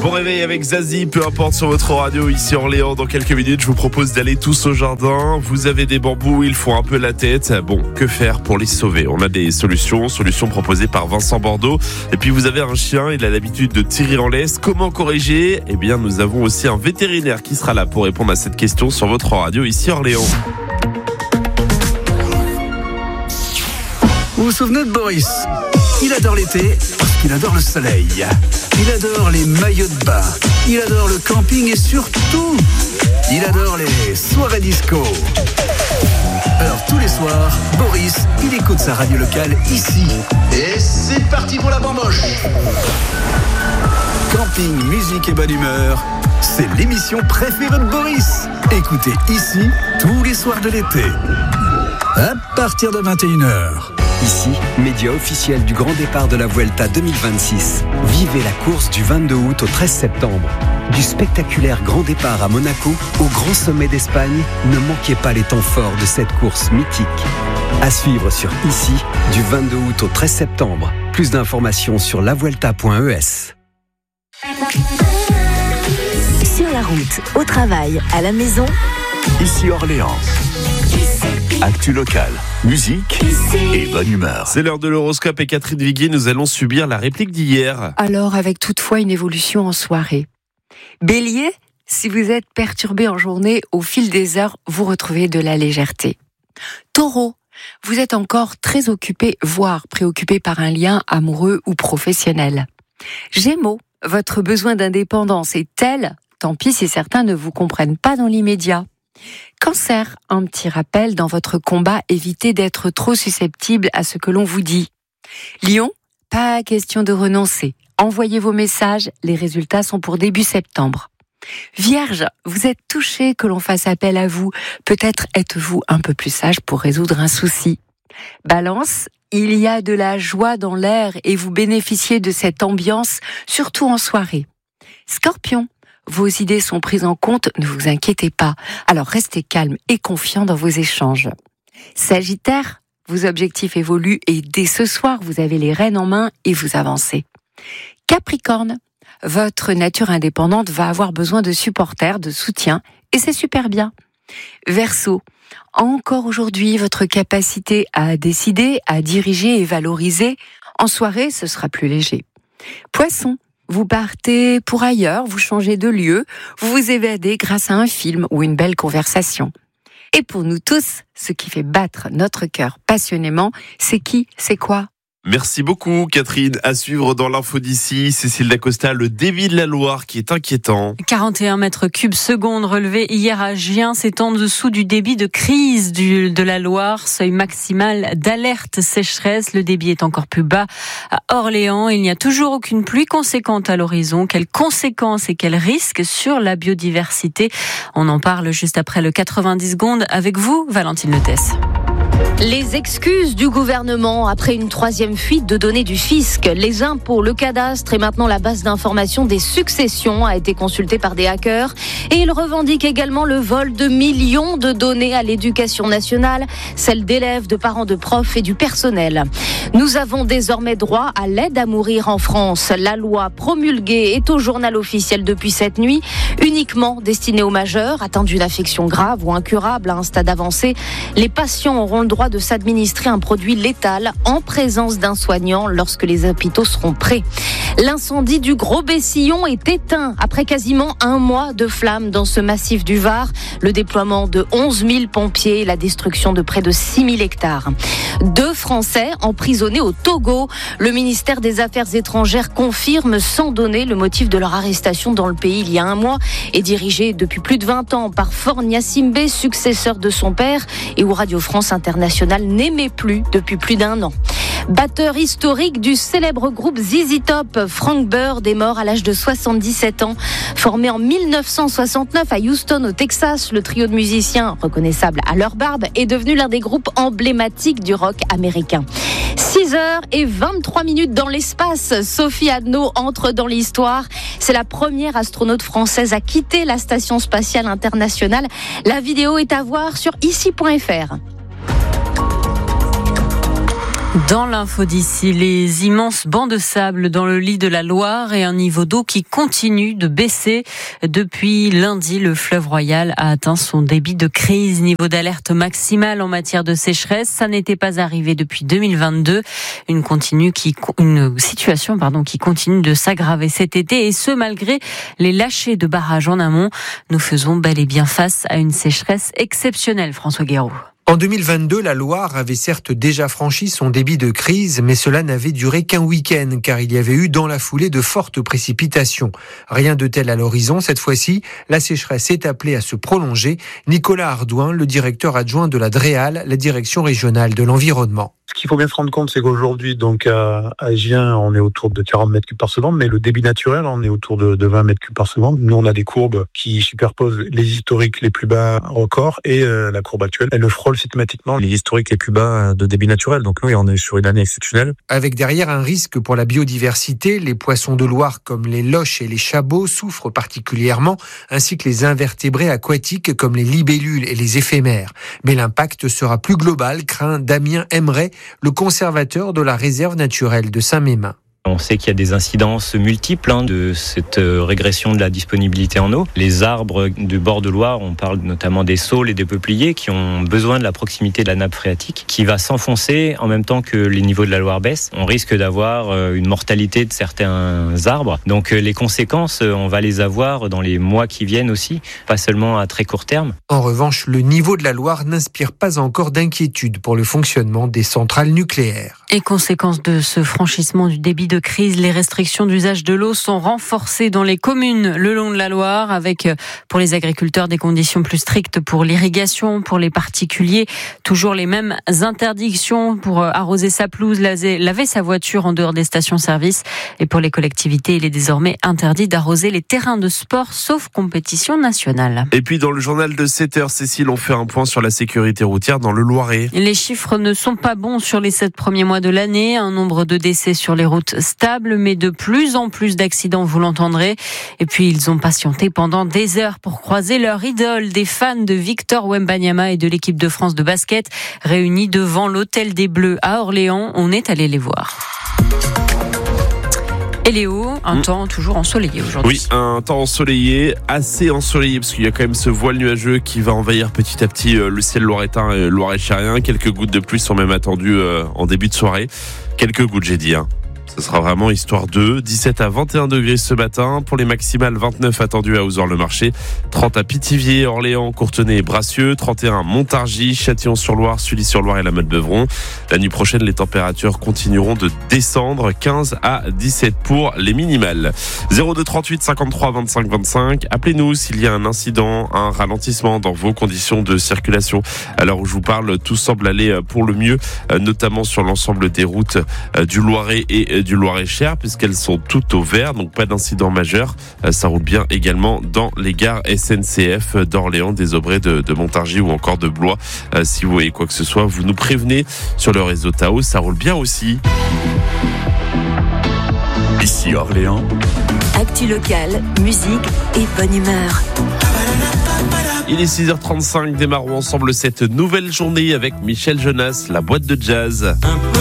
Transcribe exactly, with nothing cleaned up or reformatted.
Bon réveil avec Zazie, peu importe sur votre radio ici Orléans. Dans quelques minutes, je vous propose d'aller tous au jardin. Vous avez des bambous, ils font un peu la tête. Bon, que faire pour les sauver? On a des solutions, solutions proposées par Vincent Bordeaux. Et puis vous avez un chien, il a l'habitude de tirer en laisse. Comment corriger? Eh bien, nous avons aussi un vétérinaire qui sera là pour répondre à cette question sur votre radio ici Orléans. Vous vous souvenez de Boris? Il adore l'été parce qu'il adore le soleil. Il adore les maillots de bain. Il adore le camping et surtout, il adore les soirées disco. Alors tous les soirs, Boris, il écoute sa radio locale ici. Et c'est parti pour la bamboche. Camping, musique et bonne humeur, c'est l'émission préférée de Boris. Écoutez ici tous les soirs de l'été. À partir de vingt et une heures. Ici, média officiel du grand départ de la Vuelta deux mille vingt-six. Vivez la course du vingt-deux août au treize septembre. Du spectaculaire grand départ à Monaco au grand sommet d'Espagne, ne manquez pas les temps forts de cette course mythique. À suivre sur Ici, du vingt-deux août au treize septembre. Plus d'informations sur la vuelta point e s. Sur la route, au travail, à la maison. Ici Orléans. Actu locale, musique et bonne humeur. C'est l'heure de l'horoscope et Catherine Viguier, nous allons subir la réplique d'hier. Alors, avec toutefois une évolution en soirée. Bélier, si vous êtes perturbé en journée, au fil des heures, vous retrouvez de la légèreté. Taureau, vous êtes encore très occupé, voire préoccupé par un lien amoureux ou professionnel. Gémeaux, votre besoin d'indépendance est tel, tant pis si certains ne vous comprennent pas dans l'immédiat. Cancer, un petit rappel dans votre combat, évitez d'être trop susceptible à ce que l'on vous dit. Lion, pas question de renoncer. Envoyez vos messages, les résultats sont pour début septembre. Vierge, vous êtes touché que l'on fasse appel à vous. Peut-être êtes-vous un peu plus sage pour résoudre un souci. Balance, il y a de la joie dans l'air et vous bénéficiez de cette ambiance, surtout en soirée. Scorpion, vos idées sont prises en compte, ne vous inquiétez pas. Alors restez calme et confiant dans vos échanges. Sagittaire, vos objectifs évoluent et dès ce soir, vous avez les rênes en main et vous avancez. Capricorne, votre nature indépendante va avoir besoin de supporters, de soutien et c'est super bien. Verseau, encore aujourd'hui, votre capacité à décider, à diriger et valoriser, en soirée, ce sera plus léger. Poisson, vous partez pour ailleurs, vous changez de lieu, vous vous évadez grâce à un film ou une belle conversation. Et pour nous tous, ce qui fait battre notre cœur passionnément, c'est qui, c'est quoi ? Merci beaucoup Catherine. À suivre dans l'info d'ici, Cécile Dacosta, le débit de la Loire qui est inquiétant. quarante et un mètres cubes secondes relevés hier à Gien, c'est en dessous du débit de crise du, de la Loire, seuil maximal d'alerte sécheresse. Le débit est encore plus bas à Orléans. Il n'y a toujours aucune pluie conséquente à l'horizon. Quelles conséquences et quels risques sur la biodiversité? On en parle juste après le quatre-vingt-dix secondes avec vous, Valentine Letesse. Les excuses du gouvernement après une troisième fuite de données du fisc. Les impôts, le cadastre et maintenant la base d'information des successions a été consultée par des hackers. Et ils revendiquent également le vol de millions de données à l'éducation nationale, celles d'élèves, de parents, de profs et du personnel. Nous avons désormais droit à l'aide à mourir en France. La loi promulguée est au journal officiel depuis cette nuit, uniquement destinée aux majeurs atteints d'une affection grave ou incurable à un stade avancé. Les patients auront le droit de s'administrer un produit létal en présence d'un soignant lorsque les hôpitaux seront prêts. L'incendie du Gros Bessillon est éteint après quasiment un mois de flammes dans ce massif du Var. Le déploiement de onze mille pompiers et la destruction de près de six mille hectares. Deux Français emprisonnés au Togo. Le ministère des Affaires étrangères confirme sans donner le motif de leur arrestation dans le pays il y a un mois et dirigé depuis plus de vingt ans par Faure Gnassingbé, successeur de son père et où Radio France Internationale n'aimait plus depuis plus d'un an. Batteur historique du célèbre groupe Z Z Top, Frank Bird est mort à l'âge de soixante-dix-sept ans. Formé en mille neuf cent soixante-neuf à Houston, au Texas, le trio de musiciens, reconnaissable à leur barbe, est devenu l'un des groupes emblématiques du rock américain. six heures vingt-trois minutes dans l'espace. Sophie Adno entre dans l'histoire. C'est la première astronaute française à quitter la Station spatiale internationale. La vidéo est à voir sur ici point f r. Dans l'info d'ici, les immenses bancs de sable dans le lit de la Loire et un niveau d'eau qui continue de baisser. Depuis lundi, le fleuve Royal a atteint son débit de crise, niveau d'alerte maximale en matière de sécheresse. Ça n'était pas arrivé depuis deux mille vingt-deux. Une, continue qui, une situation pardon, qui continue de s'aggraver cet été, et ce malgré les lâchers de barrages en amont. Nous faisons bel et bien face à une sécheresse exceptionnelle, François Guéraud. En deux mille vingt-deux, la Loire avait certes déjà franchi son débit de crise, mais cela n'avait duré qu'un week-end, car il y avait eu dans la foulée de fortes précipitations. Rien de tel à l'horizon, cette fois-ci, la sécheresse est appelée à se prolonger. Nicolas Ardouin, le directeur adjoint de la DREAL, la direction régionale de l'environnement. Ce qu'il faut bien se rendre compte, c'est qu'aujourd'hui, donc à Gien, on est autour de quarante mètres cubes par seconde, mais le débit naturel, on est autour de, de vingt mètres cubes par seconde. Nous, on a des courbes qui superposent les historiques les plus bas records et euh, la courbe actuelle. Elle frôle systématiquement les historiques les plus bas de débit naturel. Donc oui, on est sur une année exceptionnelle. Avec derrière un risque pour la biodiversité, les poissons de Loire comme les loches et les chabots souffrent particulièrement, ainsi que les invertébrés aquatiques comme les libellules et les éphémères. Mais l'impact sera plus global, craint Damien Emeret, le conservateur de la réserve naturelle de Saint-Mémin. On sait qu'il y a des incidences multiples hein, de cette régression de la disponibilité en eau. Les arbres du bord de Loire, on parle notamment des saules et des peupliers qui ont besoin de la proximité de la nappe phréatique qui va s'enfoncer en même temps que les niveaux de la Loire baissent. On risque d'avoir une mortalité de certains arbres. Donc les conséquences, on va les avoir dans les mois qui viennent aussi, pas seulement à très court terme. En revanche, le niveau de la Loire n'inspire pas encore d'inquiétude pour le fonctionnement des centrales nucléaires. Et conséquence de ce franchissement du débit de crise, les restrictions d'usage de l'eau sont renforcées dans les communes le long de la Loire, avec pour les agriculteurs des conditions plus strictes pour l'irrigation, pour les particuliers toujours les mêmes interdictions pour arroser sa pelouse, laver sa voiture en dehors des stations-service, et pour les collectivités, il est désormais interdit d'arroser les terrains de sport sauf compétition nationale. Et puis dans le journal de sept heures, Cécile, on fait un point sur la sécurité routière dans le Loiret. Les chiffres ne sont pas bons sur les sept premiers mois de l'année, un nombre de décès sur les routes stable, mais de plus en plus d'accidents, vous l'entendrez. Et puis ils ont patienté pendant des heures pour croiser leur idole, des fans de Victor Wembanyama et de l'équipe de France de basket, réunis devant l'Hôtel des Bleus à Orléans. On est allé les voir. Et Léo, un mmh. temps toujours ensoleillé aujourd'hui. Oui, un temps ensoleillé, assez ensoleillé, parce qu'il y a quand même ce voile nuageux qui va envahir petit à petit le ciel loiretain et loiret-chérien. Quelques gouttes de pluie sont même attendues en début de soirée. Quelques gouttes, j'ai dit, hein. Ce sera vraiment histoire de dix-sept à vingt et un degrés ce matin. Pour les maximales, vingt-neuf attendus à Ouzor-le-Marché, trente à Pithiviers, Orléans, Courtenay et Bracieux, trente et un Montargis, Châtillon-sur-Loire, Sully-sur-Loire et la Motte-Beuvron. La nuit prochaine, les températures continueront de descendre, quinze à dix-sept pour les minimales. zéro deux trente-huit cinquante-trois vingt-cinq vingt-cinq. Appelez-nous s'il y a un incident, un ralentissement dans vos conditions de circulation. À l'heure où je vous parle, tout semble aller pour le mieux, notamment sur l'ensemble des routes du Loiret et du Loiret-Cher, puisqu'elles sont toutes au vert, donc pas d'incident majeur. Ça roule bien également dans les gares S N C F d'Orléans, des Aubrais, de, de Montargis ou encore de Blois. Euh, si vous voyez quoi que ce soit, vous nous prévenez sur le réseau Tao, ça roule bien aussi. Ici Orléans. Actu locale, musique et bonne humeur. Il est six heures trente-cinq, démarrons ensemble cette nouvelle journée avec Michel Jonas, la boîte de jazz. Un peu